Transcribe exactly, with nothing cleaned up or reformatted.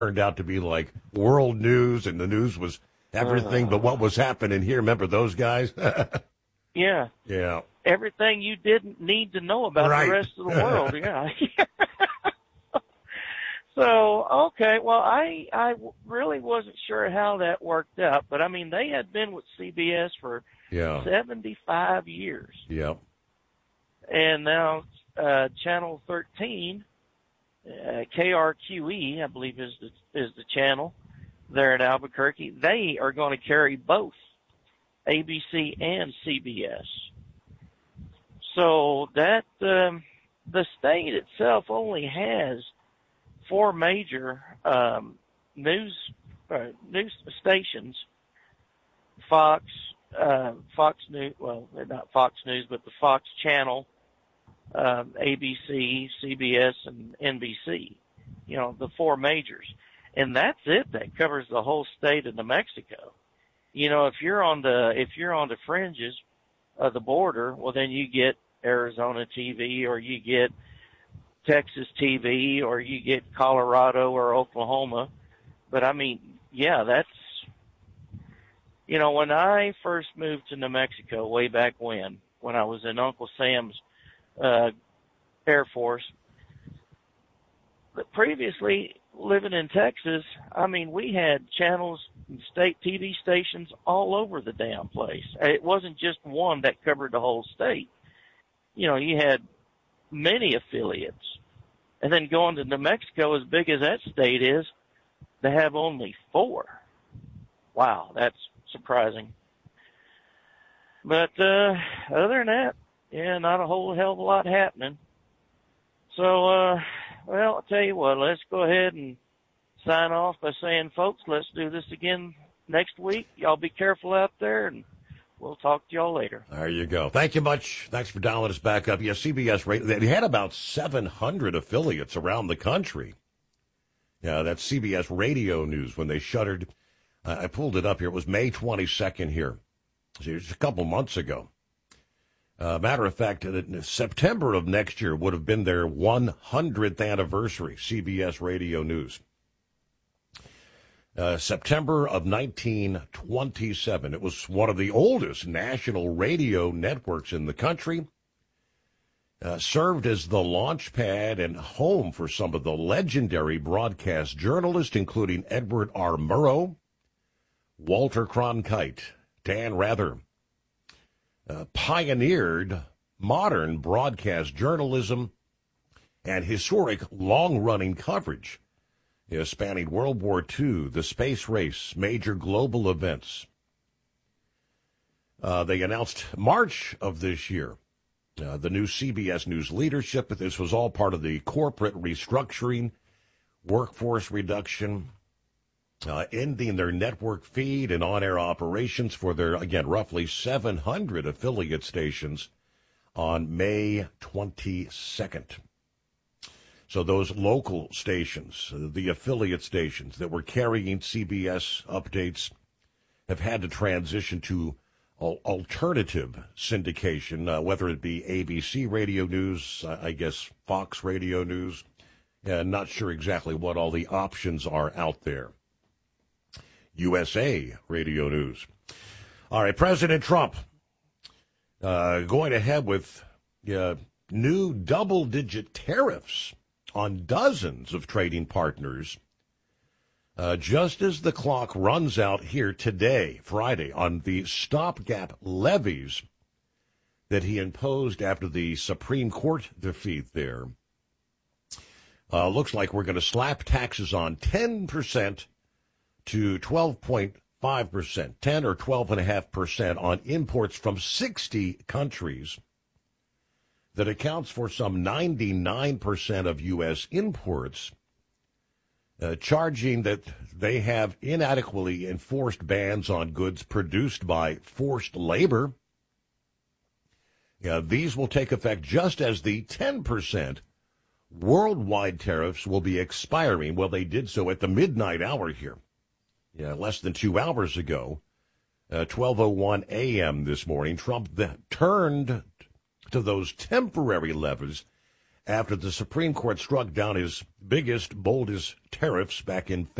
turned out to be like world news, and the news was everything uh, but what was happening here. Remember those guys? yeah. Yeah. Everything you didn't need to know about right. the rest of the world. Yeah. So, okay, well, I I really wasn't sure how that worked out, but I mean, they had been with C B S for yeah. seventy-five years. Yeah. And now uh, Channel thirteen, uh, K R Q E, I believe is the, is the channel there in Albuquerque, they are going to carry both A B C and C B S. So that, um, the state itself only has four major um, news uh, news stations: Fox, uh, Fox News. Well, they're not Fox News, but the Fox Channel, um, A B C, C B S, and N B C. You know, the four majors, and that's it. That covers the whole state of New Mexico. You know, if you're on the if you're on the fringes of the border, well, then you get Arizona T V, or you get Texas T V, or you get Colorado or Oklahoma. But I mean, yeah, that's, you know, when I first moved to New Mexico way back when, when I was in Uncle Sam's uh, Air Force, but previously living in Texas, I mean, we had channels and state T V stations all over the damn place. It wasn't just one that covered the whole state. You know, you had many affiliates. And then going to New Mexico, as big as that state is, they have only four. Wow, that's surprising. But uh, other than that, yeah, not a whole hell of a lot happening. So, uh, well, I'll tell you what, let's go ahead and sign off by saying, folks, let's do this again next week. Y'all be careful out there, and we'll talk to y'all later. There you go. Thank you much. Thanks for dialing us back up. Yeah, C B S radio. They had about seven hundred affiliates around the country. Yeah, that's C B S Radio News when they shuttered. Uh, I pulled it up here. It was May twenty-second here. So just a couple months ago. Uh, matter of fact, uh, September of next year would have been their one hundredth anniversary, C B S Radio News. Uh, September of nineteen twenty-seven. It was one of the oldest national radio networks in the country. Uh, served as the launch pad and home for some of the legendary broadcast journalists, including Edward R. Murrow, Walter Cronkite, Dan Rather. Uh, pioneered modern broadcast journalism and historic long-running coverage, you know, spanning World War Two, the space race, major global events. Uh, they announced March of this year uh, the new C B S News leadership. This was all part of the corporate restructuring, workforce reduction, uh, ending their network feed and on-air operations for their, again, roughly seven hundred affiliate stations on May twenty-second. So those local stations, the affiliate stations that were carrying C B S updates, have had to transition to alternative syndication, uh, whether it be A B C Radio News, I guess Fox Radio News. Uh, not sure exactly what all the options are out there. U S A Radio News. All right, President Trump uh, going ahead with uh, new double-digit tariffs on dozens of trading partners, uh, just as the clock runs out here today, Friday, on the stopgap levies that he imposed after the Supreme Court defeat there. Uh, looks like we're going to slap taxes on ten percent to twelve point five percent, ten or twelve point five percent on imports from sixty countries. That accounts for some ninety-nine percent of U S imports, uh, charging that they have inadequately enforced bans on goods produced by forced labor. Yeah, these will take effect just as the ten percent worldwide tariffs will be expiring. Well, they did so at the midnight hour here. Yeah, less than two hours ago, uh, twelve oh one a.m. this morning, Trump then turned to those temporary levies after the Supreme Court struck down his biggest, boldest tariffs back in